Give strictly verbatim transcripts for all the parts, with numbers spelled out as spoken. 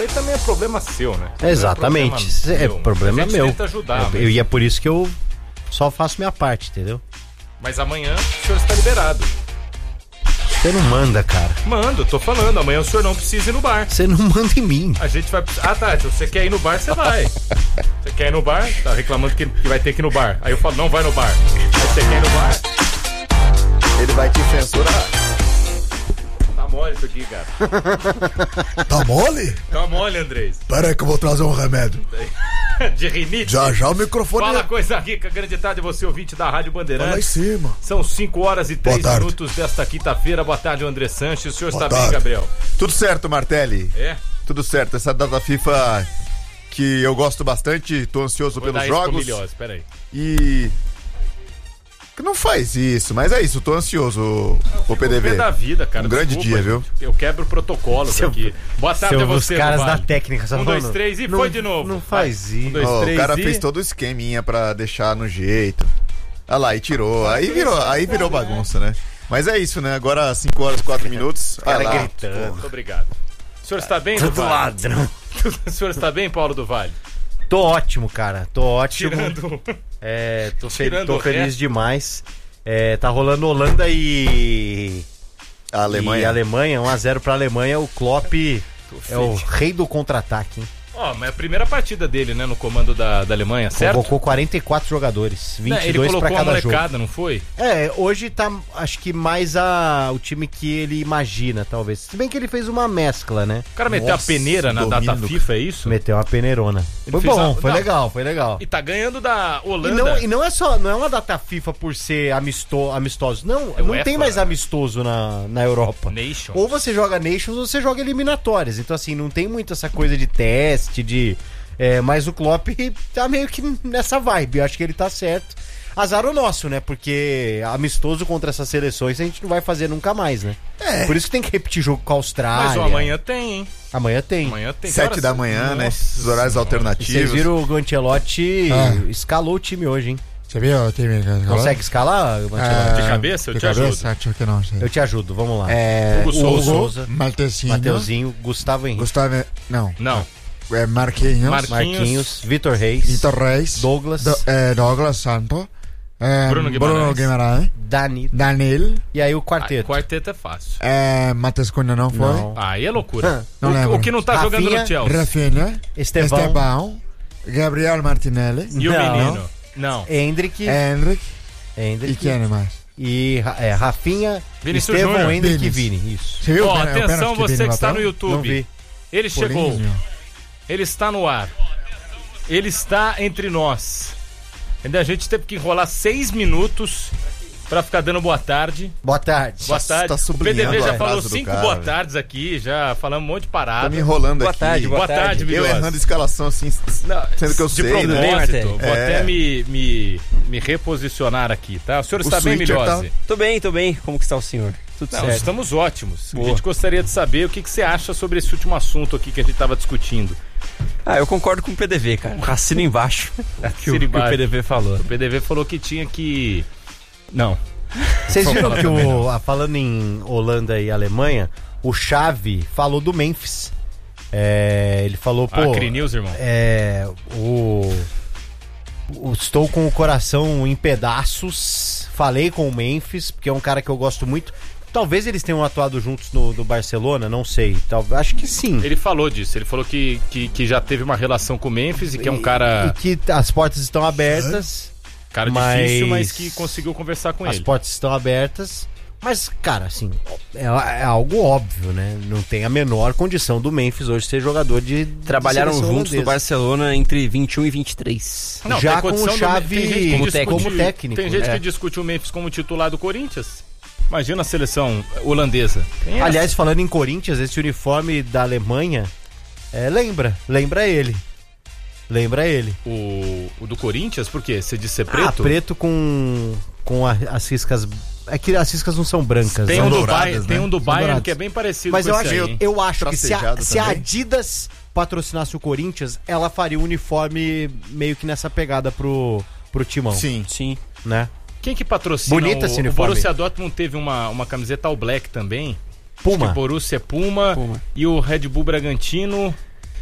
aí também é problema seu, né? Exatamente. É problema, é problema a gente meu. tenta ajudar. É, mas... eu, e é por isso que eu só faço minha parte, entendeu? Mas amanhã o senhor está liberado. Você não manda, cara. Mando, tô falando. Amanhã o senhor não precisa ir no bar. Você não manda em mim. A gente vai... Ah, tá. Se você quer ir no bar, você vai. Você quer ir no bar? Tá reclamando que, que vai ter que ir no bar. Aí eu falo, não vai no bar. Aí você quer ir no bar? Ele vai te censurar. Tá mole isso aqui, cara. Tá mole? Tá mole, Andrés. Pera aí que eu vou trazer um remédio. De rinite? Já já o microfone... Fala coisa rica, grande tarde, você ouvinte da Rádio Bandeirantes. Fala em cima. São cinco horas e três minutos desta quinta-feira. Boa tarde, André Sanches. O senhor Boa está tarde. bem, Gabriel? Tudo certo, Martelli. É? Tudo certo. Essa data FIFA que eu gosto bastante, tô ansioso Vou pelos dar jogos. Milhões, peraí. E... Não faz isso, mas é isso, tô ansioso, o P D V. Da vida, cara. Um grande Desculpa, dia, viu? Eu quebro protocolos Seu- aqui. Boa tarde a Seu- você, os caras Vale. da técnica, só Um, falando. dois, três e Não- foi de novo. não faz isso. Um, dois, Ó, três o cara e... fez todo o esqueminha pra deixar no jeito. Olha lá, e tirou. Aí virou, aí virou bagunça, né? Mas é isso, né? Agora cinco horas e quatro minutos. Cara Olha lá. gritando. Muito obrigado. O senhor está bem, do Tudo Vale? ladrão. O senhor está bem, Paulo do Vale? Tô ótimo, cara. Tô ótimo. Tirando... É, tô, fe- Tirando tô o feliz resto. demais. É, tá rolando Holanda e... A Alemanha. E Alemanha, um a zero pra Alemanha. O Klopp é o rei do contra-ataque, hein? Ó, mas é a primeira partida dele, né, no comando da, da Alemanha, certo? Convocou quarenta e quatro jogadores, Não, vinte e ele dois pra colocou a cada jogo. molecada, não foi? É, hoje tá, acho que mais a, o time que ele imagina, talvez. Se bem que ele fez uma mescla, né? O cara meteu Nossa, a peneira na domínio data do- FIFA, é isso? Meteu uma peneirona. Ele Foi fez bom, a- foi não. legal, foi legal. E tá ganhando da E Holanda. não, e não é só, não é uma data FIFA por ser amisto, amistoso. Não, É não UEFA. tem mais amistoso na, na Europa. Nations. Ou você joga Nations ou você joga eliminatórias. Então, assim, não tem muito essa coisa de teste, de... É, mas o Klopp tá meio que nessa vibe. Eu acho que ele tá certo. Azar o nosso, né? Porque amistoso contra essas seleções a gente não vai fazer nunca mais, né? É. Por isso que tem que repetir jogo com a Austrália. Mas ó, amanhã tem, hein? Amanhã tem. Amanhã tem. Sete Horas- da manhã, né? Nossa Os horários Senhora. E alternativos. vocês viram o Ancelotti Ah. escalou o time hoje, hein? Você viu o time? Consegue escalar, Ancelotti? É, De cabeça? Eu de te ajudo. cabeça, acho que não, sim. Eu te ajudo, vamos lá. É, Hugo Souza. Souza, Maltezinho. Mateuzinho, Gustavo Henrique, Gustavo... Não. Não. É Marquinhos. Mar- Marquinhos, Vitor Reis, Vitor Reis. Douglas, Do, é, Douglas Santos. É, Bruno Guimarães. Guimarães. Dani. Danilo. E aí o Ah, quarteto. quarteto é fácil. É, Matheus Cunha não foi. Não. Aí é loucura. Não o, lembro. o que não tá Rafinha, jogando no Chelsea. Rafinha. Estevão. Estevão. Gabriel Martinelli. E o Não. menino? Não. Hendrick, Hendrick. Hendrick E quem mais? e Ra- é, Rafinha, Vinícius Estevão, Júnior. Hendrick e Vinícius. Vini. Isso. Você viu Ó, o pênalti- o atenção pênalti você Vini que está no bateu? Não YouTube. vi. Ele chegou. Polinho. Ele está no ar. Ele está entre nós. Ainda a gente teve que enrolar seis minutos pra ficar dando boa tarde. Boa tarde. Boa tarde. tá o P D sublinhando V já a falou frase do cinco cara, boa velho. tardes aqui, já falamos um monte de Tá parada. me enrolando Boa aqui. tarde, Boa tarde, Eu Bilhões. errando a escalação assim, Não, sendo que eu de sei, propósito, né? bem, Martelli? vou É. até me, me, me reposicionar aqui, tá? O senhor está bem, switcher Milhose? Tô bem, tô bem. Como que está o senhor? Tudo Não, certo. estamos ótimos. Boa. A gente gostaria de saber o que, que você acha sobre esse último assunto aqui que a gente estava discutindo. Ah, eu concordo com o P D V, cara. Assina embaixo que, o, Assina que o embaixo. P D V falou. O P D V falou que tinha que... Não. Vocês viram falar que também, o, a- falando em Holanda e Alemanha, o Xavi falou do Memphis. É, ele falou, pô, Ah, Cri News, irmão. é, o, o- estou com o coração em pedaços. Falei com o Memphis, porque é um cara que eu gosto muito. Talvez eles tenham atuado juntos no, no Barcelona, não sei. Tal, acho que sim. Ele falou disso, ele falou que, que, que já teve uma relação com o Memphis e que é um cara, E que as portas estão abertas. cara mas- difícil, mas que conseguiu conversar com As ele. portas estão abertas. Mas, cara, assim, é, é algo óbvio, né? Não tem a menor condição do Memphis hoje ser jogador de. de Trabalharam seleção juntos no holandesa. Barcelona entre vinte e um e vinte e três. Não, já tem com condição o do- Xavi tem gente que como discute- como técnico, Tem gente né? que discute o Memphis como titular do Corinthians. Imagina a seleção holandesa. Tem essa. Aliás, falando em Corinthians, esse uniforme da Alemanha é, lembra, lembra ele. Lembra ele. o, o do Corinthians, por quê? Você disse ser Preto? preto? Ah, preto com, com a- as riscas. É que as riscas não são brancas. Tem né? um, do douradas, Bayern, né? tem um do São Bayern douradas. que é bem parecido Mas com eu esse acho, aí, hein? eu acho que se a, Tracejado se a também. Adidas patrocinasse o Corinthians, ela faria um uniforme meio que nessa pegada pro, pro Timão. Sim. Sim. Né? Quem que patrocina Bonito o, esse o uniforme. Borussia Dortmund teve uma, uma camiseta all black também. Acho que Puma. o Borussia é Puma, Puma. e o Red Bull Bragantino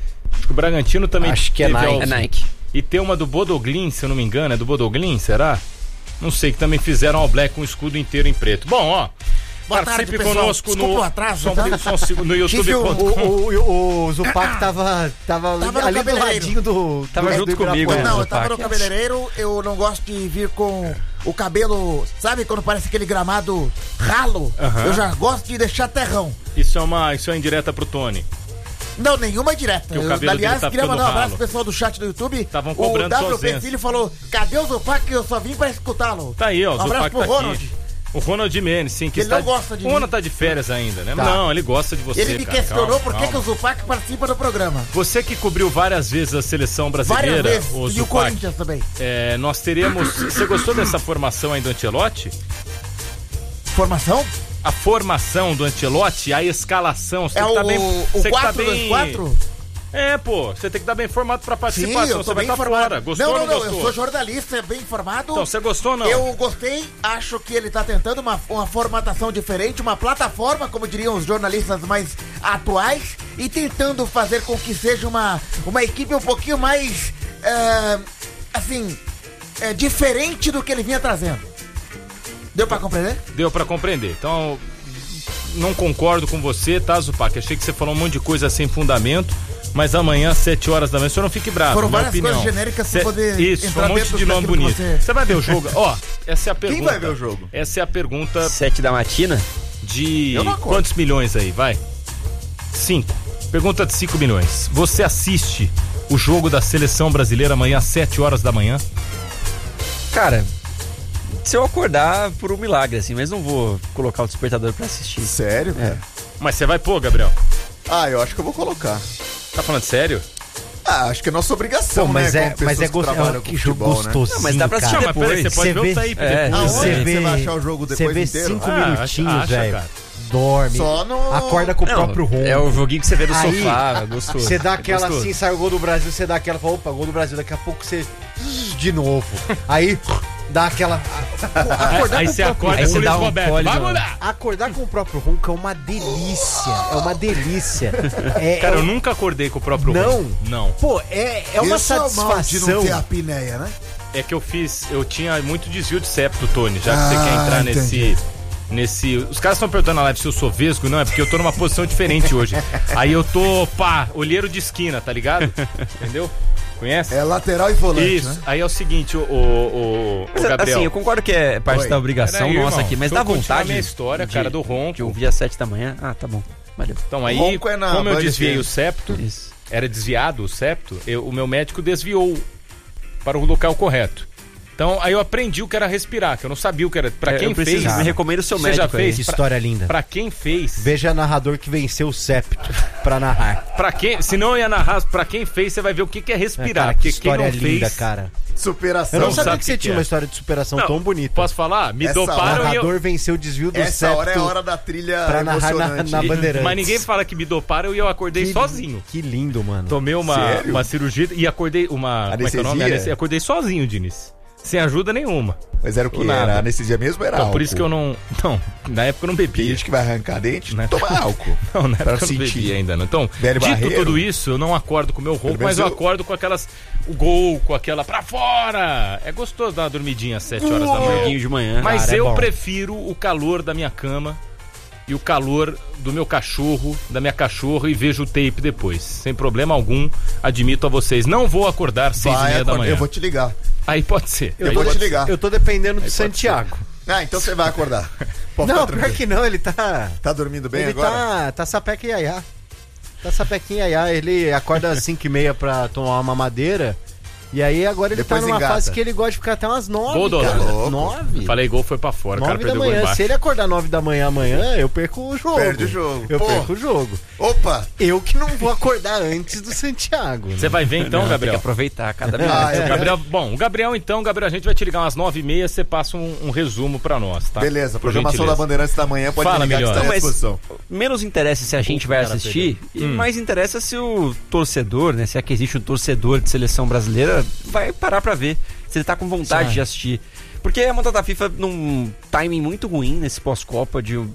Acho que o Bragantino também Acho que é teve Nike. algo- É Nike. E tem uma do Bodoglin, se eu não me engano, é do Bodoglin, será? Não sei, que também fizeram All Black com o escudo inteiro em preto. Bom, ó, Boa participe tarde, pessoal. conosco Desculpa no, o atraso, só um tá? pouquinho, só um segundo, no Tive youtube um- ponto O, com. o, o Zupac tava, tava, Tava no ali do cabeleireiro. ladinho do. Tava do, junto do comigo, Ibirapuera. Não, eu Zupac. tava no cabeleireiro, eu não gosto de vir com o cabelo, sabe quando parece aquele gramado ralo? Aham. Eu já gosto de deixar terrão. Isso é uma, isso é indireta pro Tony. Não, nenhuma direta. Que o Eu, cabelo aliás, dele tá queria ficando mandar um abraço ralo. pro pessoal do chat do YouTube. Tavam O cobrando sua W P ausência. Filho falou, cadê o Zupac? Eu só vim pra escutá-lo. Tá aí, ó, o Um abraço Zupac pro tá Ronald. aqui. O Ronald Mendes, sim, que Ele está não gosta de O mim. Ronald tá de férias ainda, né? Tá. Não, ele gosta de você, Ele me cara. questionou Calma, por que, calma. que o Zupac participa do programa. Você que cobriu várias vezes a seleção Várias brasileira, vezes. o E o Zupac, Corinthians também. é, nós teremos... Você gostou dessa formação aí do Ancelotti? Formação? A formação do Ancelotti, a escalação, você É tem que o, tá bem... o você que tá quatro dois bem- quatu? É, pô, você tem que estar bem informado pra Sim, participar, senão eu você tô vai bem estar informado. fora. Gostou não, ou não, não não, gostou? eu sou jornalista, bem informado. Então, você gostou ou não? Eu gostei, acho que ele tá tentando uma, uma formatação diferente, uma plataforma, como diriam os jornalistas mais atuais, e tentando fazer com que seja uma, uma equipe um pouquinho mais, é, assim, é, diferente do que ele vinha trazendo. Deu pra compreender? Deu pra compreender. Então, não concordo com você, tá, Zupac? Achei que você falou um monte de coisa sem fundamento, mas amanhã, às sete horas da manhã, o senhor não fique bravo, Foram minha várias opinião. coisas genéricas pra Cê- poder Isso, entrar um monte dentro de nome daquilo que bonito. você- Você vai ver o jogo? Ó, essa é a pergunta. Quem vai ver o jogo? Essa é a pergunta Sete da matina? de Eu não acordo. quantos milhões aí, vai? Cinco. Pergunta de cinco milhões. Você assiste o jogo da seleção brasileira amanhã às sete horas da manhã? Cara, se eu acordar por um milagre, assim, mas não vou colocar o despertador pra assistir. Sério? É. Mas você vai pôr, Gabriel? Ah, eu acho que eu vou colocar. Tá falando sério? Ah, acho que é nossa obrigação, Pô, mas né? é, como mas é, pessoas que gost... trabalham é com que jogo futebol, né? gostosinho, Não, mas dá pra assistir cara. Não, mas peraí, você pode Você ver vê- o tape é, depois. Aonde Você que vê, você vai achar o jogo você depois vê inteiro? cinco Ah, minutinhos, acha, velho. cara. Dorme. Só no- Acorda com o Não, próprio ronco. é o joguinho que você vê no Aí, sofá, gostoso. Você dá aquela Gostoso. assim, sai o gol do Brasil, você dá aquela, fala, opa, gol do Brasil, daqui a pouco você. De novo. Aí dá aquela. Acordar Aí com você o próprio acorda Aí com você o dá Luiz um Roberto. pole, Vamos mano. lá! Acordar com o próprio ronco é uma delícia. É uma delícia. É, Cara, é eu um- nunca acordei com o próprio Não? ronco. Não. Pô, é, é uma Esse é o mal de não satisfação. ter a apneia, né? É que eu fiz, eu tinha muito desvio de septo, Tony, já que você Ah, quer entrar entendi. nesse. Nesse. Os caras estão perguntando na live se eu sou vesgo, não, é porque eu tô numa posição diferente hoje. Aí eu tô, pá, olheiro de esquina, tá ligado? Entendeu? Conhece? É lateral e volante, Isso. né? Aí é o seguinte, o, o, o, o Mas, Gabriel. assim, eu concordo que é parte Oi. da obrigação Peraí, nossa irmão, aqui, mas deixa dá eu continuar vontade. minha história, cara, do ronco. De ouvir às sete da manhã. Ah, tá bom. Valeu. Então aí, Ronco é na como eu Band desviei F M. o septo, Isso. era desviado o septo, eu- o meu médico desviou para o local correto. Então aí eu aprendi o que era respirar, que eu não sabia o que era. Pra É, quem eu preciso, fez. me recomendo o seu Você já médico fez? aí. Que história linda. Pra quem fez. Veja narrador que venceu o septo pra narrar. Pra quem, se não eu ia narrar, pra quem fez, você vai ver o que, que é É, respirar. cara, que porque quem história não linda, fez. cara. Superação. Eu não Não sabia sabe que você o que tinha é. uma história de superação Não, tão bonita. Posso falar? Me Essa O doparam e eu. narrador venceu o desvio do Essa septo hora é a hora da trilha pra narrar na, emocionante. na Bandeirantes. Mas ninguém fala que me doparam e eu acordei Que- sozinho. Que lindo, mano. Tomei uma, Sério? uma cirurgia e acordei. Uma. Como é que é o nome? Anestesia? Anestesia. Acordei sozinho, Diniz. Sem ajuda nenhuma. Mas era o que? Ou nada. Era anestesia mesmo ou era Então, álcool? por isso que eu não. Não, na época eu não Tem bebia. gente que vai arrancar dente, Né? toma álcool. Não, na Pra época eu não sentir. bebia ainda não. Então, Velho dito Barreiro. tudo isso, eu não acordo com o meu ronco, Pelo menos mas eu eu- acordo com aquelas. O gol, com aquela pra fora! É gostoso dar uma dormidinha às sete horas da manhã. Joguinho de manhã. Mas Cara, é eu bom. prefiro o calor da minha cama e o calor do meu cachorro, da minha cachorra, e vejo o tape depois. Sem problema algum, admito a vocês. Não vou acordar seis e Vai meia da acordar. manhã. Eu vou te ligar. Aí pode ser. Eu Aí vou pode te ser. ligar. Eu tô dependendo do Santiago. Ah, então você vai acordar. Pode Não, ficar pior tranquilo. que não, ele tá. Tá dormindo bem ele agora? tá. Tá sapeca e iaiá. Tá sapeca e iaiá. Ele acorda às cinco e meia pra tomar uma madeira. E aí agora ele Depois tá numa engata. fase que ele gosta de ficar até umas nove. Gol, cara. Louco. Nove? Falei gol, foi pra fora. O cara Nove da perdeu o gol manhã. embaixo. Se ele acordar nove da manhã amanhã, eu perco o jogo. Perde o jogo. Eu Pô. perco o jogo. Opa! Eu que não vou acordar antes do Santiago. né? Você vai ver então, Não, Tem Gabriel? que aproveitar cada minuto. Ah, O eu- Gabriel, bom, o Gabriel então, Gabriel, a gente vai te ligar umas nove e meia, você passa um, um resumo pra nós, tá? Beleza, Por programação gentileza. da Bandeirantes da manhã pode Fala, me ligar que melhor. está à Não, mas- disposição. Menos interessa se a gente vai cara assistir, e Hum. mais interessa se o torcedor, né? Se é que existe um torcedor de seleção brasileira, vai parar pra ver. Se ele tá com vontade Sim. de assistir. Porque a Montata FIFA num timing muito ruim nesse pós-Copa de.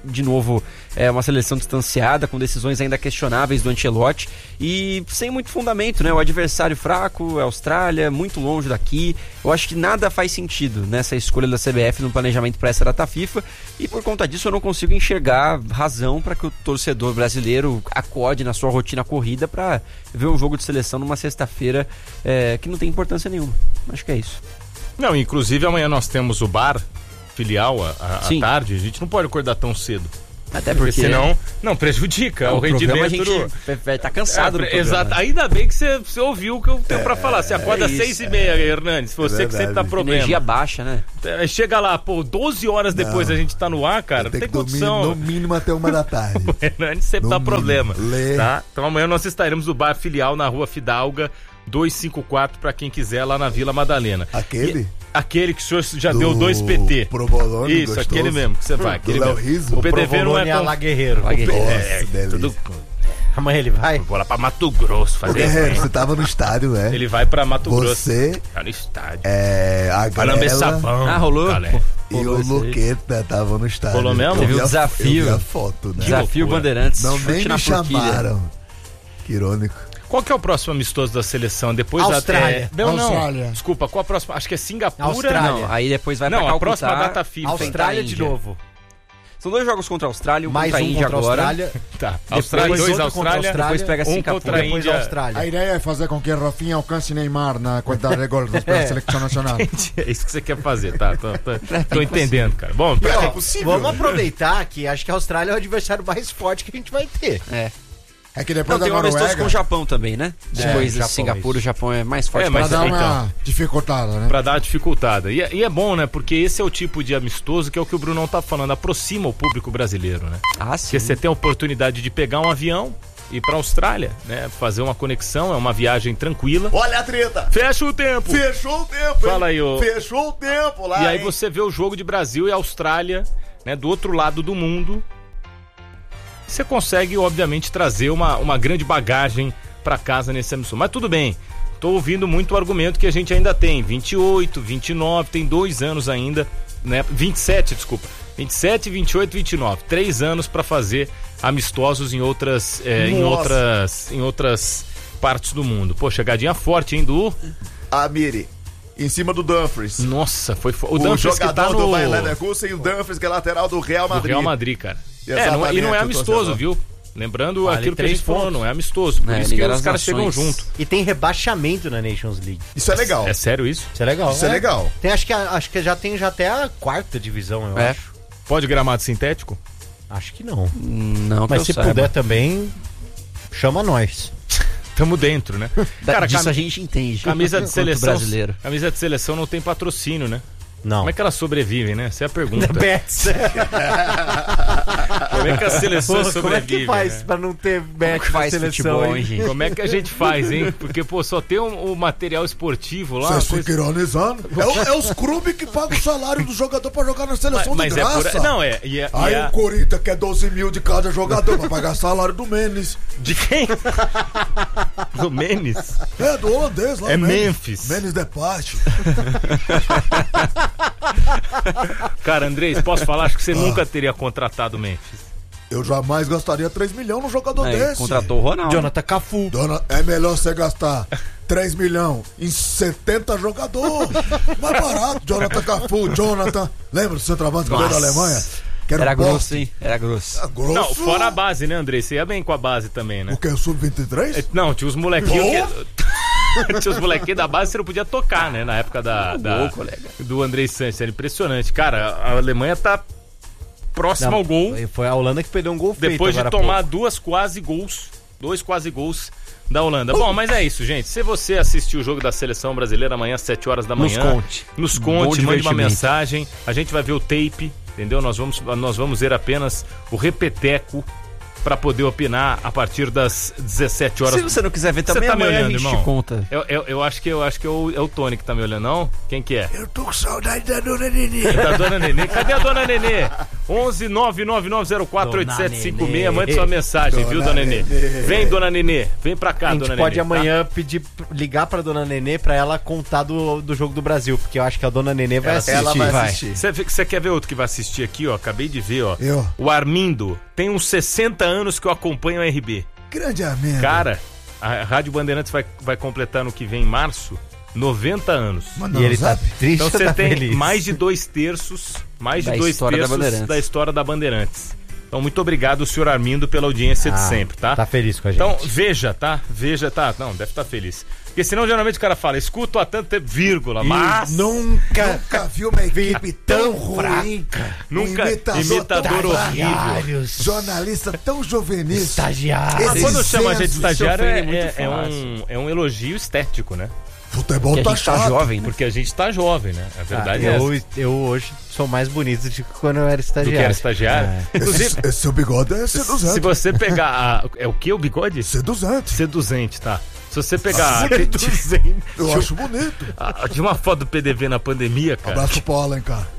de novo, é uma seleção distanciada, com decisões ainda questionáveis do Ancelotti e sem muito fundamento, né? O adversário fraco, a Austrália, muito longe daqui. Eu acho que nada faz sentido nessa escolha da C B F no planejamento para essa data FIFA e por conta disso eu não consigo enxergar razão para que o torcedor brasileiro acorde na sua rotina corrida para ver um jogo de seleção numa sexta-feira é, que não tem importância nenhuma. Acho que é isso. Não, inclusive amanhã nós temos o bar filial à, à tarde, a gente não pode acordar tão cedo. Até porque, porque senão, não, prejudica não, o, o rendimento. A gente do... vai estar cansado é, do Exato, ainda bem que você, você ouviu o que eu tenho é, pra falar. Você acorda às é seis e meia, é. Hernandes, você é que sempre dá problema. Energia baixa, né? Chega lá, pô, doze horas depois não, a gente tá no ar, cara, não tem condição. Dormir, no mínimo até uma da tarde. O Hernandes sempre no dá mínimo. problema. Lê. Tá? Então amanhã nós estaremos no bar filial na rua Fidalga, duzentos e cinquenta e quatro, pra quem quiser, lá na Vila Madalena. Aquele? E, aquele que o senhor já do deu dois P T. Provolone, isso, gostoso. Aquele mesmo que você vai. Aquele do mesmo. Riso. O P D V não é tão... lá Guerreiro. Lá Guerreiro. Nossa, é, é, tudo... Amanhã ele vai? Vou lá pra Mato Grosso fazer. Ô, Guerreiro, você tava no estádio, né? Ele vai pra Mato Grosso. Você... Tá no estádio. É... A Grela... Sabão. Ah, rolou? Galera. E o Luqueta tava no estádio. Rolou mesmo? Teve o desafio. Eu vi a foto, né? Desafio Bandeirantes. Não, nem me chamaram. Que irônico. Qual que é o próximo amistoso da seleção? Depois Austrália. Da, é... Não, não. Austrália. Desculpa, qual a próxima? Acho que é Singapura. Austrália. Não, aí depois vai pra Não, Calcutá. a próxima data FIFA. Austrália de novo. São dois jogos contra a Austrália, um mais contra a um Índia contra a agora. Austrália. Tá. Austrália, dois Austrália, depois pega um Singapura. contra a depois Índia. Austrália. A ideia é fazer com que Rafinha alcance Neymar na quantidade de gols da seleção nacional. É isso que você quer fazer, tá? Tô, tô, tô entendendo, cara. Bom, E, ó, é possível, vamos né? aproveitar que acho que a Austrália é o adversário mais forte que a gente vai ter. É. É que depois Não, tem da um amistoso Noruega, com o Japão também, né? Depois de Japão, Singapura, isso. o Japão é mais forte. É, pra mas dar então, uma dificultada, né? pra dar uma dificultada. E, é- e é bom, né? Porque esse é o tipo de amistoso que é o que o Brunão tá falando, aproxima o público brasileiro, né? Ah, sim. Porque você tem a oportunidade de pegar um avião e ir pra Austrália, né? Fazer uma conexão, é uma viagem tranquila. Olha a treta! Fecha o tempo! Fechou o tempo, hein? Fala aí, ô. Fechou o tempo lá, E aí hein? você vê o jogo de Brasil e Austrália, né, do outro lado do mundo. Você consegue, obviamente, trazer uma, uma grande bagagem pra casa nesse amistoso. Mas tudo bem, tô ouvindo muito o argumento que a gente ainda tem. vinte e oito, vinte e nove, tem dois anos ainda, né? vinte e sete, desculpa. vinte e sete, vinte e oito, vinte e nove. Três anos pra fazer amistosos em outras, é, em Nossa. outras, em outras partes do mundo. Pô, chegadinha forte, hein, do... A Miri, em cima do Dumfries. Nossa, foi fo... o, O, Dumfries que jogador tá no... do Bayer Leverkusen e o Dumfries que é lateral do Real do Madrid. Real Madrid, cara. É, não, e Exatamente, não é o amistoso, torcedor. viu? Lembrando Vale aquilo que a três gente falou, pontos. não é amistoso. Por É, isso que Liga os das caras chegam Nações. junto. E tem rebaixamento na Nations League. Isso é legal. É sério isso? Isso é legal. Isso é legal. Tem, acho, que, a- acho que já tem já até a quarta divisão, eu É. acho. Pode gramado sintético? Acho que não. Não, que Mas eu se saiba. puder também, chama nós. Tamo dentro, né? Da, Cara, disso cam- a gente entende. camisa de Quanto seleção. brasileiro. Camisa de seleção não tem patrocínio, né? Não. Como é que elas sobrevivem, né? Essa é a pergunta. Bets. Como é que as seleções Pô, como é sobrevivem? que faz né? pra não ter Como bet que na faz seleção, futebol, hein, hein? gente? Como é que a gente faz, hein? Porque, pô, só tem o, o material esportivo lá. Vocês uma coisa- ficam ironizando. É, o- é os clubes que pagam o salário do jogador pra jogar na seleção Mas de é graça. por... Não, é. E é, e Aí é- o Corinthians quer doze mil de cada jogador pra pagar salário do Menes. De quem? Do Menes? É, do holandês lá. É Menes. Memphis. Menes de parte. Cara, Andrés, posso falar? Acho que você nunca teria contratado o Memphis. Eu jamais gastaria três milhões num jogador Aí, desse. contratou o Ronaldo. Jonathan Cafu. Dona, é melhor você gastar três milhões em setenta jogadores. Mais barato. Jonathan Cafu, Jonathan. Lembra do centroavante que veio da Nossa. Alemanha? Que era, Era um grosso, poste. hein? Era grosso. Era grosso. Não, fora a base, né, Andrés? Você ia bem com a base também, né? O que? O sub vinte e três? Não, tinha os molequinhos que... Tinha os molequinhos da base, você não podia tocar, né? Na época da, da- gol, colega. do Andrés Sanches. Era impressionante. Cara, a Alemanha tá próxima ao gol. Foi a Holanda que perdeu um gol feito Depois de agora há tomar pouco. duas quase gols. Dois quase gols da Holanda. Bom, mas é isso, gente. Se você assistiu o jogo da Seleção Brasileira amanhã às sete horas da Nos manhã... conte. Nos Bom conte, mande uma divertimento. mensagem. A gente vai ver o tape, entendeu? Nós vamos, nós vamos ver apenas o repeteco pra poder opinar a partir das dezessete horas. Se você não quiser ver também, Você tá me amanhã olhando, a gente irmão? te conta. Eu, eu, eu acho que, eu acho que é o, é o Tony que tá me olhando, não? Quem que é? Eu tô com saudade da dona Nenê. Da Dona Nenê. Cadê a Dona Nenê? onze nove nove nove zero quatro oito sete cinco seis. Nenê. Mande sua mensagem, viu, dona Nenê? Vem, dona Nenê. Vem pra cá, A gente dona pode Nenê. amanhã pedir, ligar pra dona Nenê pra ela contar do, do jogo do Brasil, porque eu acho que a dona Nenê vai Ela- assistir. ela vai assistir. Você você quer ver outro que vai assistir aqui, ó? Acabei de ver, ó. Eu. O Armindo tem uns sessenta anos que eu acompanho o R B. Grande amigo. Cara, a Rádio Bandeirantes vai, vai completar no que vem, em março, noventa anos. Manda E ele no tá zap. triste Então ou você tá tem feliz? mais de dois terços, mais de Da dois história da terços Bandeirantes. da história da Bandeirantes. Então, muito obrigado, senhor Armindo, pela audiência de Ah, sempre, tá? Tá feliz com a gente. Então, veja, tá? Veja, tá? Não, deve estar feliz. Porque senão, geralmente, o cara fala, escuto há tanto tempo, vírgula, mas... Nunca, nunca vi uma equipe tão ruim. Nunca, Um imitador imitador tão horrível. Estagiários. Jornalista tão juvenil. Estagiários. Mas quando chama a gente de Licença, estagiário, é, sofrer muito é- é um, é um elogio estético, né? Futebol Que a tá gente tá chato. jovem, né? Porque a gente tá jovem, né? A verdade é essa. eu, eu hoje sou mais bonito do que quando eu era Do estagiário. que era estagiário. É. Inclusive, Esse, esse seu bigode é se seduzente. você pegar a... É o que, o bigode? Seduzente. Seduzente, tá. Se você pegar... Eu acho bonito. Ah, tinha uma foto do P D V na pandemia, cara, Abraço pro Paulo, hein, cara.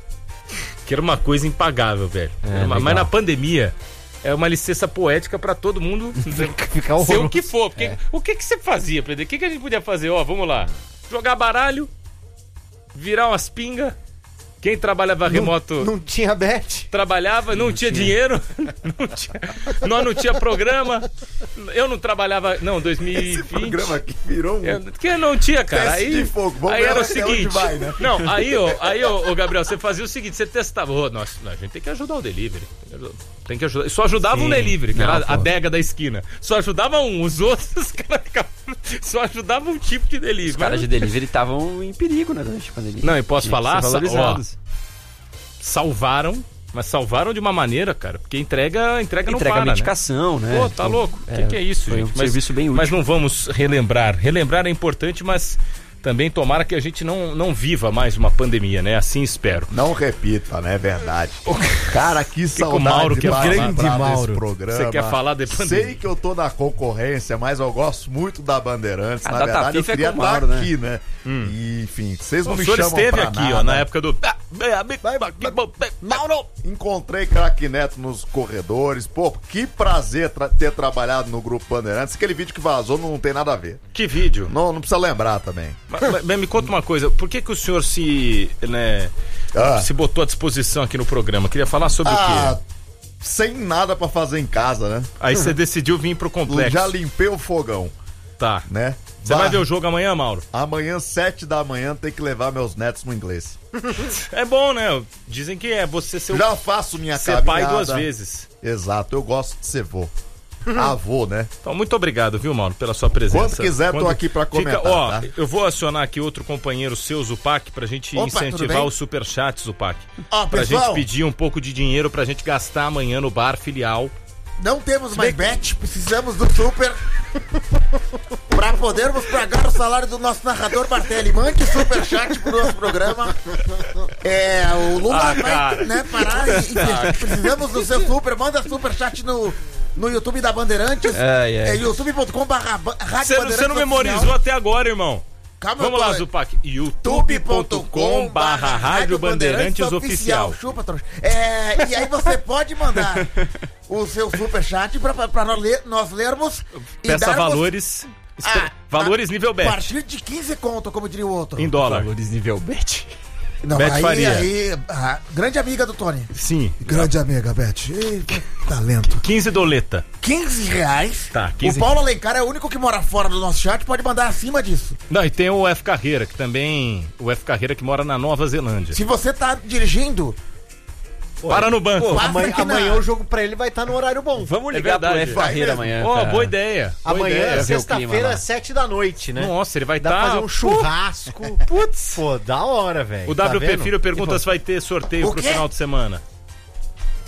que era uma coisa impagável, velho. Era uma- mas legal. na pandemia, é uma licença poética pra todo mundo Ficar ser o horroroso. que for. Porque, O que que você fazia, P D? O que que a gente podia fazer? Ó, vamos lá. Jogar baralho, virar umas pingas. Quem trabalhava remoto... Não tinha bet. Trabalhava, não, tinha, dinheiro, não tinha, nós não tinha programa, eu não trabalhava, não, dois mil e vinte. Esse programa aqui virou um... Eu- que não tinha, cara. Teste Aí, de fogo. Vamos aí ver era o até onde seguinte. vai, né? Não, aí, ó, aí ó, ô, Gabriel, você fazia o seguinte: você testava. Ô, nós, a gente tem que ajudar o delivery. Tem que ajudar. Tem que ajudar. Só ajudava Sim. um delivery, que Não, era a pô. adega da esquina. Só ajudava um, os outros, os caras ficavam. Só ajudava um tipo de delivery. Os caras de delivery estavam em perigo, né, durante a pandemia. Não, e posso Tinha que falar? ser Sa- valorizados. Salvaram, mas salvaram de uma maneira, cara, porque entrega, entrega não Entrega para, né? medicação, né? Pô, tá Então, louco? O que, que é isso, foi gente? um serviço bem útil. Mas não vamos relembrar. Relembrar é importante, mas também tomara que a gente não, não viva mais uma pandemia, né? Assim espero. Não repita, né? É verdade. Cara, que que saudade o Mauro de quer falar? participar Grande desse Mauro. programa. Você quer falar de pandemia? Sei que eu tô na concorrência, mas eu gosto muito da Bandeirantes. A na data verdade, eu FIFA é queria com o estar Mauro, né? aqui, né? E, enfim, vocês não O me senhor chamam esteve pra aqui, nada. ó, na época do... Mauro! Encontrei Craque Neto nos corredores. Pô, que prazer tra- ter trabalhado no Grupo Bandeirantes. Aquele vídeo que vazou não tem nada a ver. Que vídeo. Não, não precisa lembrar também. Mas, mas- mas me conta uma coisa, por que que o senhor se, né, Ah. se botou à disposição aqui no programa? Queria falar sobre Ah, o quê? sem nada pra fazer em casa, né? Aí você decidiu vir pro complexo. Já limpei o fogão, Tá. né? Você vai ver o jogo amanhã, Mauro? Amanhã, sete da manhã, tem que levar meus netos no inglês. É bom, né? Dizem que é você ser, o- Já faço minha ser pai caminhada. duas vezes. Exato, eu gosto de ser vô. Avô, né? Então, muito obrigado, viu, Mauro, pela sua presença. Quando quiser, tô aqui pra comentar, Fica, ó, tá? eu vou acionar aqui outro companheiro seu, Zupac, pra gente Opa, tudo incentivar bem? o superchat, Zupac. Ó, Pra pessoal, gente pedir um pouco de dinheiro pra gente gastar amanhã no bar filial. não temos mais bet, precisamos do super pra podermos pagar o salário do nosso narrador Bartelli. Mande superchat pro nosso programa. É, o Lula Ah, cara. vai, né, parar e, e precisamos do seu super. Manda superchat no, no YouTube da Bandeirantes. Ai, ai. É youtube ponto com barra rádio Você não- Bandeirantes você não memorizou oficial. até agora, irmão. Calma, Vamos eu tô- lá, Zupac. youtube ponto com barra rádio bandeirantes oficial. Chupa, trouxa. É, e aí você pode mandar o seu superchat pra, pra, pra nós, ler- nós lermos e Peça darmos valores. espe- Ah, valores nível a bet. partir de quinze conto, como diria o outro. Em dólar. Valores nível bet. Não, Bet aí, Faria. aí, a grande amiga do Tony. Sim. Grande amiga, Beth. Eita, talento. quinze doleta. quinze reais. Tá, quinze. O Paulo Alencar é o único que mora fora do nosso chat, pode mandar acima disso. Não, e tem o F Carreira, que também. O F Carreira que mora na Nova Zelândia. Se você tá dirigindo, Para no banco. Passa Amanhã, aqui na- amanhã o jogo pra ele vai estar no horário bom. Vamos É ligar pro verdade. F Vai Carreira mesmo. amanhã. Ó, cara. boa ideia. Boa Amanhã ideia. é ver o clima sexta-feira, lá. às sete da noite, né? Nossa, ele vai Dá pra estar. fazer um churrasco. Putz. Pô, da hora, velho. O Tá W P vendo? Filho pergunta se vai ter sorteio O pro quê? final de semana.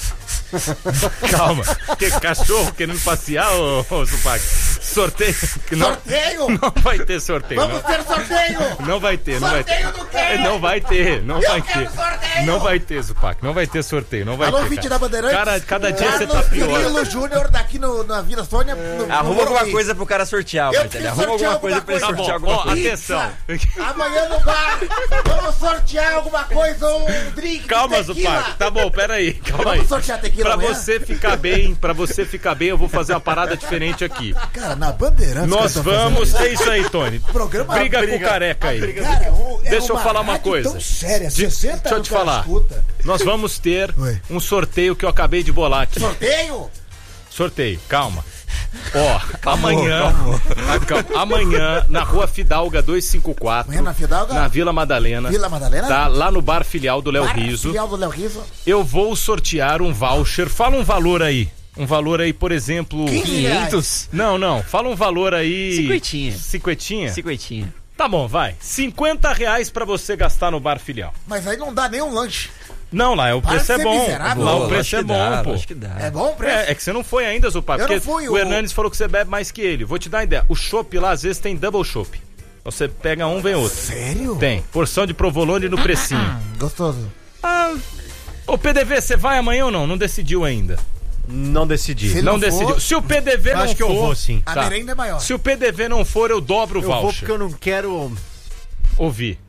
Calma. Que cachorro querendo passear, ô, ô Zupac? Sorteio. Não, Sorteio? não vai ter sorteio. Vamos Não, ter sorteio! não vai ter, não vai ter. Sorteio do quê? Não vai ter, não Eu vai quero ter. sorteio! Não vai ter, Zupac. Não vai ter sorteio, não vai Alô, ter. vídeo cara. da Bandeirantes? Cara, cada dia você tá Carlos pior. Cirilo Júnior daqui no, na Vila Sônia. No, no Arruma alguma Morumbi. coisa pro cara sortear, Eu Marcelo. preciso Arruma sortear alguma coisa alguma pra ele coisa. Tá sortear bom, alguma ó, coisa. atenção. Amanhã no bar, vamos sortear alguma coisa, um drink Calma, de tequila. Zupac. Tá bom, pera aí. Calma aí. Vamos sortear tequila Pra amanhã? você ficar bem, pra você ficar bem, eu vou fazer uma parada diferente aqui. Cara, na Bandeirantes. Nós que eu tô fazendo vamos. isso. É isso aí, Tony. Programa Briga com o careca aí. Cara, é um- é Deixa eu uma falar uma rádio coisa. Tão séria, De- sessenta deixa eu anos te o cara falar. escuta. Nós vamos ter Oi. um sorteio que eu acabei de bolar aqui. Sorteio? Sorteio, calma. Ó, amanhã, ah, calma. Amanhã, na rua Fidalga duzentos e cinquenta e quatro, Amanhã na Fidalga? na Vila Madalena, Vila Madalena? tá? Lá no bar filial do Léo Bar Riso, Filial do Léo Riso. eu vou sortear um voucher. Fala um valor aí. Um valor aí, por exemplo... quinhentos? Não, não. Fala um valor aí... Cinquentinha. Cinquentinha? Cinquentinha. Tá bom, vai. cinquenta reais pra você gastar no bar filial. Mas aí não dá nem um lanche. Não, lá o Para preço de é ser bom. miserável. Lá Boa, o preço lógico é que bom, dá, pô. lógico que dá. É bom o preço? É, é que você não foi ainda, Zupac, Eu porque não fui, o o- Hernandes falou que você bebe mais que ele. Vou te dar uma ideia. O chopp lá, às vezes, tem double chopp. Você pega um, vem outro. Sério? Tem. Porção de provolone no precinho. Gostoso. Ah, ô, P D V, você vai amanhã ou não? Não decidiu ainda. Não decidi. Se não não for, decidiu. Se o P D V eu não acho que for... eu vou, sim. A Tá. merenda é maior. Se o P D V não for, eu dobro o Eu vou voucher. porque eu não quero... Ouvir.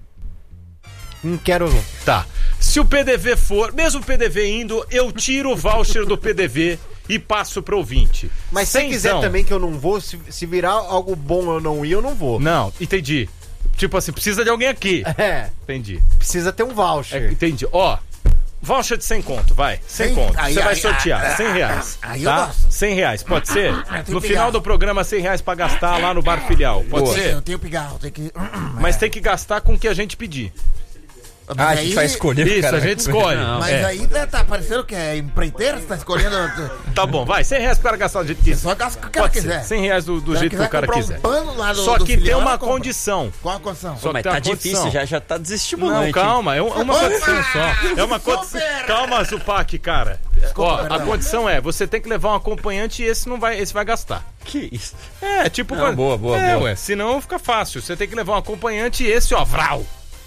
Não quero... Tá. Se o P D V for, mesmo o P D V indo, eu tiro o voucher do P D V e passo pro ouvinte. Mas se quiser Cenzão. também que eu não vou, se, se virar algo bom eu não ir, eu não vou. Não, entendi. Tipo assim, precisa de alguém aqui. É, Entendi. precisa ter um voucher. É, entendi. Ó, voucher de cem conto, vai. cem Cem? conto. Aí, Você vai aí, sortear. aí, cem reais. aí eu Tá? gosto. cem reais, pode ser? tem No que final pegar. do programa, cem reais pra gastar lá no bar filial. Pode Boa. ser? Eu tenho pigarro, tem que... Mas tem que gastar com o que a gente pedir. Ah, a Mas gente aí- vai escolher o Isso, cara. a gente escolhe. Não. Mas É. aí tá, tá parecendo que é empreiteiro, você tá escolhendo... Tá bom, vai. cem reais pro cara gastar do jeito que quiser. Só gasta o que o cara Pode quiser. ser. cem reais do, do Se jeito que o cara comprar quiser. Um pano lá do, Só do que tem filial, uma ela compra. condição. Qual a condição? Só que Mas tem tá uma difícil, condição. já, já tá desestimulante. Não, calma, é, um- é uma Opa! condição só. É uma condição. Super! Calma, Zupac, cara. Ó, a perdão. condição é, você tem que levar um acompanhante e esse não vai, esse vai gastar. Que isso? É, tipo... Não, boa, boa, é, boa. Ué, senão fica fácil. Você tem que levar um acompanhante e esse, ó, vral.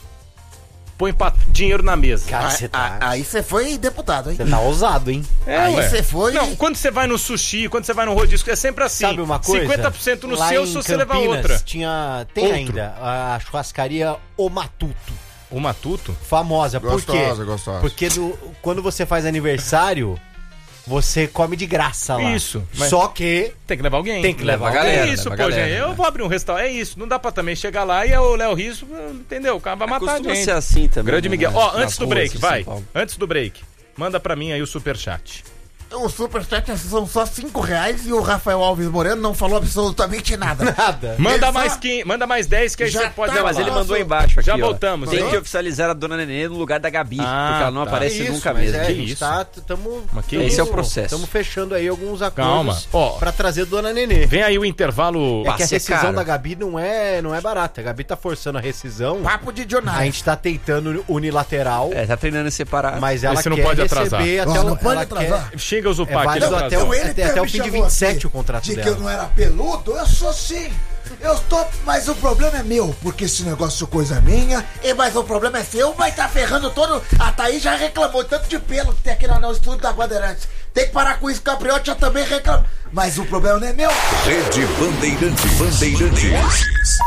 Põe pa- dinheiro na mesa. Cara, Ah, você tá... ah, aí você foi deputado, hein? Você tá ousado, hein? É, aí ué. você foi- Não, quando você vai no sushi, quando você vai no rodízio, é sempre assim. Sabe uma coisa? cinquenta por cento no Lá seu em se você levar Campinas, outra. Tinha, tem Outro. ainda a churrascaria O Matuto. O Matuto? Famosa. Por quê? Gostosa, gostosa. Porque no- quando você faz aniversário, você come de graça lá. Isso, mas- Só que Tem que levar alguém. tem que levar Leva a alguém. galera. É isso, leva pô, a galera, gente. Eu né? vou abrir um restaurante. É isso. Não dá pra também chegar lá e é o Léo Riso, entendeu? O cara vai matar a Costuma gente. ser assim também. Grande né, Miguel. nas- Ó, nas antes do ruas break, de São vai. Paulo. Antes do break. Manda pra mim aí o superchat. O superchat são só cinco reais e o Rafael Alves Moreno não falou absolutamente nada. Nada. Manda Ele mais, só- quinze, manda mais dez que aí Já você pode tá, Não, mas ele Nossa. mandou aí embaixo aqui, Já ó. voltamos, Tem hein? que oficializar a Dona Nenê no lugar da Gabi, Ah, porque ela não tá. aparece Isso, nunca mas mesmo. É, a Que gente isso? tá, tamo, Mas que tamo- Esse é o processo. Estamos fechando aí alguns Calma, acordos ó. pra trazer Dona Nenê. Vem aí o intervalo. É que a Passe é rescisão caro. da Gabi não é, não é barata. A Gabi tá forçando a rescisão. Papo de A jornal. gente tá tentando unilateral, É, tá treinando em separar. mas ela Esse não quer pode atrasar. receber até Ó, o... não pode ela atrasar. quer- Chega o É Zupac, ele válido até atrasou. o- Ele até- até até o me fim de chamou vinte e sete aqui o contrato de que dela. eu não era peludo, eu sou sim. Eu tô, mas o problema é meu, porque esse negócio coisa minha. E, mas o problema é seu, mas tá ferrando todo. A Thaís já reclamou tanto de pelo que tem aqui no, no estúdio da Bandeirantes. Tem que parar com isso, o Capriotti já também reclamou. Mas o problema não é meu. Rede Bandeirantes. Bandeirantes.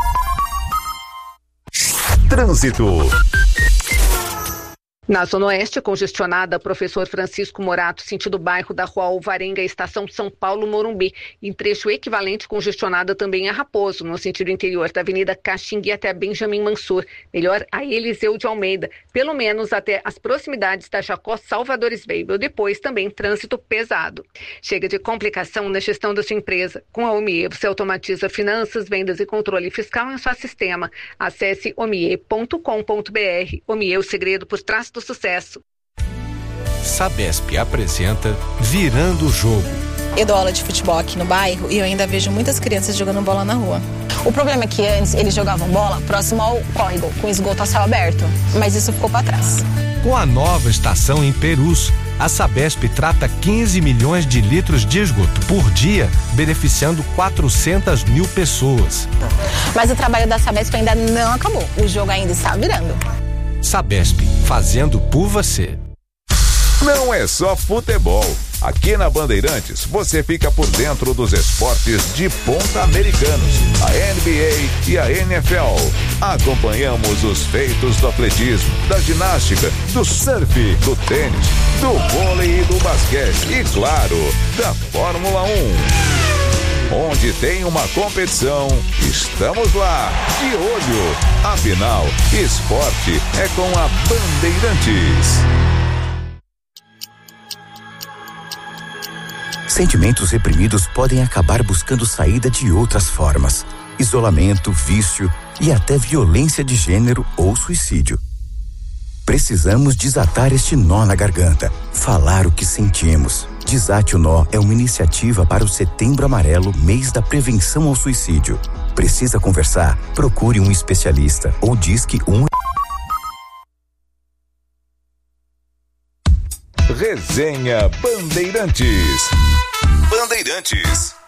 Trânsito. Na Zona Oeste, congestionada, professor Francisco Morato, sentido bairro da Rua Alvarenga, estação São Paulo, Morumbi. Em trecho equivalente, congestionada também a Raposo, no sentido interior da Avenida Caxingui até Benjamin Mansur. Melhor, a Eliseu de Almeida, pelo menos até as proximidades da Jacó Salvador Sveibel. Depois, também trânsito pesado. Chega de complicação na gestão da sua empresa. Com a Omie, você automatiza finanças, vendas e controle fiscal em seu sistema. Acesse omie ponto com ponto br. Omie, o segredo por trás do sucesso. Sabesp apresenta Virando o Jogo. Eu dou aula de futebol aqui no bairro e eu ainda vejo muitas crianças jogando bola na rua. O problema é que antes eles jogavam bola próximo ao córrego, com esgoto a céu aberto, mas isso ficou para trás. Com a nova estação em Perus, A Sabesp trata quinze milhões de litros de esgoto por dia, beneficiando quatrocentas mil pessoas. Mas o trabalho da Sabesp ainda não acabou. O jogo ainda está virando. Sabesp, fazendo por você. Não é só futebol. Aqui na Bandeirantes, você fica por dentro dos esportes de ponta americanos, a N B A e a N F L. Acompanhamos os feitos do atletismo, da ginástica, do surf, do tênis, do vôlei e do basquete e, claro, da Fórmula um. Onde tem uma competição, estamos lá, de olho. Afinal, esporte é com a Bandeirantes. Sentimentos reprimidos podem acabar buscando saída de outras formas. Isolamento, vício e até violência de gênero ou suicídio. Precisamos desatar este nó na garganta, falar o que sentimos. Desate o Nó é uma iniciativa para o Setembro Amarelo, mês da prevenção ao suicídio. Precisa conversar? Procure um especialista ou disque um. Resenha Bandeirantes. Bandeirantes.